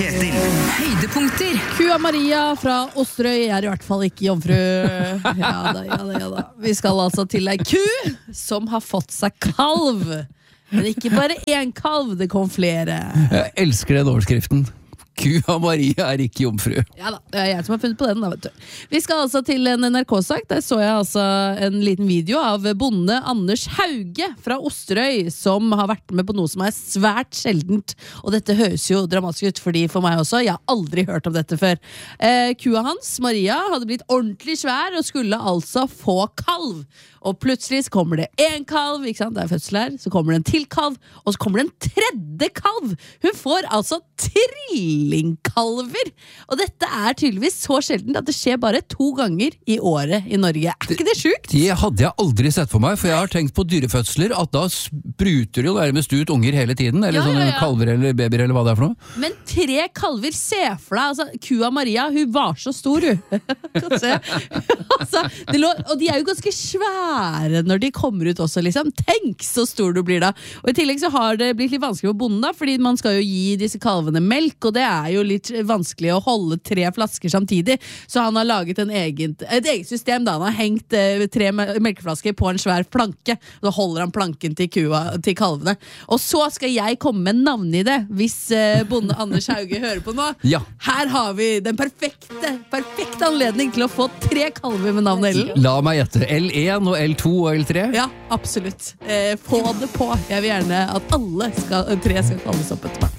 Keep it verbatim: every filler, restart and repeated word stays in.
Kjetil. Høydepunkter. Kua Maria fra Osterøy er i hvert fall ikke jomfru. Ja da, ja da, ja da. Vi skal altså til ei ku som har fått seg kalv. Men ikke bare én kalv, det kom flere. Jeg elsker den overskriften. Kua Maria er ikke jomfru. Ja da, det er jeg som har funnet på den da, vet du. Vi skal altså til en N R K-sak. Der så jeg altså en liten video av bonde Anders Hauge fra Osterøy, som har vært med på noe som er svært sjeldent. Og dette høres jo dramatisk ut, fordi for meg også, jeg har aldri hørt om dette før. Eh, kua hans, Maria, hadde blitt ordentlig svær og skulle altså få kalv. Og plutselig så kommer det en kalv, ikke sant? Det er fødsel her, så kommer det en til kalv, og så kommer det en tredje kalv. Hun får altså trillingkalver. Og dette er tydeligvis så sjeldent at det skjer bare to ganger i året i Norge. Er ikke det sjukt? Det hadde jeg aldri sett for meg, for jeg har tenkt på dyrefødsler, at da spruter jo nærmest ut unger hele tiden, eller Ja, ja, sånne ja. kalver eller babyer, eller hva det er for noe. Men tre kalver, se for deg, altså, kua Maria, hun var så stor, hun. Kan se. altså, det lå, og de er jo ganske svære når de kommer ut også, liksom. Tenk så stor du blir da. Og i tillegg så har det blitt litt vanskelig for bonden da, fordi man skal jo gi disse kalvene melk, og det er jo litt vanskelig å holde tre flasker samtidig, så han har laget en egen, et eget system da. Han har hengt eh, tre melkeflasker på en svær planke, og da holder han planken til kua, til kalvene. Og så skal jeg komme med navn i det, hvis eh, bonde Anders Hauge hører på nå. Ja. Her har vi den perfekte, perfekte anledning til å få tre kalver med navn Ellen. La meg gjette. L én og L to og L tre? Ja, absolutt. Eh, få det på. Jeg vil gjerne at alle skal, tre skal kalles opp etter meg.